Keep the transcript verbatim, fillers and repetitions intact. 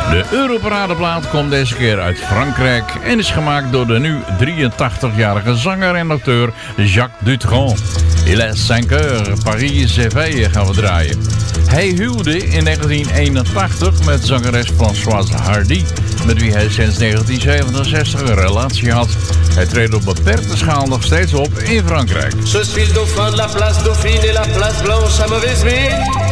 De Europaradeplaat komt deze keer uit Frankrijk en is gemaakt door de nu drieëntachtigjarige zanger en acteur Jacques Dutronc. Il est cinq heures, Paris s'éveille gaan we draaien. Hij huwde in negentien eenentachtig met zangeres Françoise Hardy, met wie hij sinds negentien zevenenzestig een relatie had. Hij treedt op beperkte schaal nog steeds op in Frankrijk. Je suis le dauphin de la place Dauphine et la place Blanche à mauvaise mine.